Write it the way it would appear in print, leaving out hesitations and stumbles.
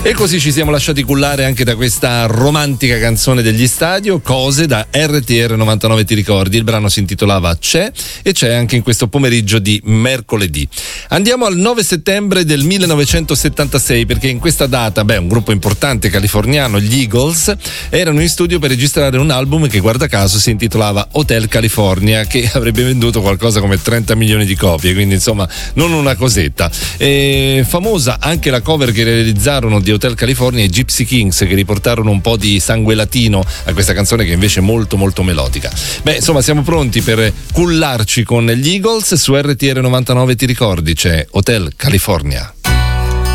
E così ci siamo lasciati cullare anche da questa romantica canzone degli Stadio, Cose, da RTR 99 Ti ricordi. Il brano si intitolava C'è e c'è anche in questo pomeriggio di mercoledì. Andiamo al 9 settembre del 1976, perché in questa data, un gruppo importante californiano, gli Eagles, erano in studio per registrare un album che, guarda caso, si intitolava Hotel California, che avrebbe venduto qualcosa come 30 milioni di copie, quindi insomma non una cosetta. E famosa anche la cover che realizzarono di Hotel California i Gypsy Kings, che riportarono un po' di sangue latino a questa canzone, che invece è molto molto melodica. Insomma, siamo pronti per cullarci con gli Eagles. Su RTR 99 Ti ricordi c'è Hotel California.